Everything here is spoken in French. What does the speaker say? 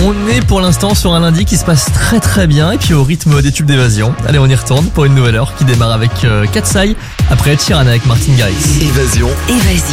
On est pour l'instant sur un lundi qui se passe très très bien et puis au rythme des tubes d'évasion. Allez, on y retourne pour une nouvelle heure qui démarre avec Katsai après Ed Sheeran avec Martin Garrix. Évasion.